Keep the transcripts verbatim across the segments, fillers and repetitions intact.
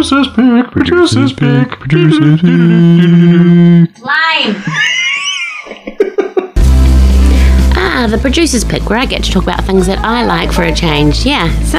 Producer's pick, producer's pick, producer's pick. Lime. Ah, the producer's pick, where I get to talk about things that I like for a change. Yeah, so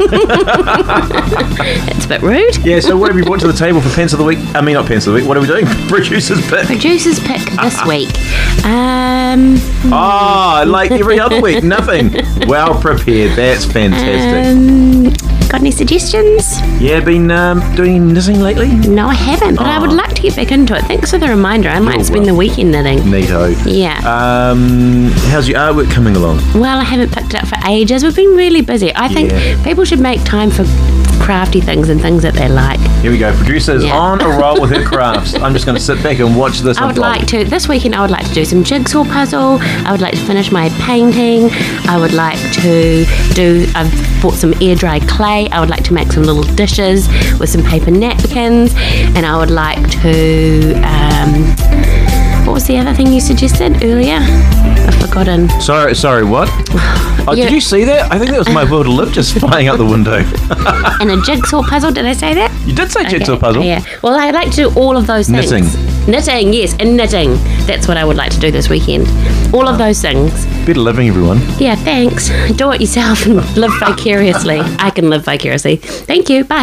it's a bit rude. Yeah, so what have you brought to the table for Pence of the Week? I mean, not Pence of the Week. What are we doing? Producer's pick. Producer's pick this week. Um. Ah, oh, like every other week, nothing. Well prepared. That's fantastic. Um, got any suggestions? Yeah, been um, doing knitting lately? No, I haven't, but Oh. I would like to get back into it. Thanks for the reminder. I might You're spend the weekend knitting. Neato. Yeah. Um, how's your artwork coming along? Well, I haven't picked it up for ages. We've been really busy. I think Yeah. people should make time for crafty things and things that they like. Here we go. Producer is Yeah. on a roll with her crafts. I'm just going to sit back and watch this. I would unfold. like to, this weekend I would like to do some jigsaw puzzle. I would like to finish my painting. I would like to do, I've bought some air dry clay. I would like to make some little dishes with some paper napkins. And I would like to, um, what was the other thing you suggested earlier? I've forgotten. Sorry, sorry, what? Oh, Yeah. did you see that? I think that was my world of lip just flying out the window. And a jigsaw puzzle, did I say that? You did say jigsaw Okay, puzzle. Yeah. Well, I'd like to do all of those things. Knitting. Knitting, yes, and knitting. That's what I would like to do this weekend. All of those things. Better living, everyone. Yeah, thanks. Do it yourself and live vicariously. I can live vicariously. Thank you. Bye.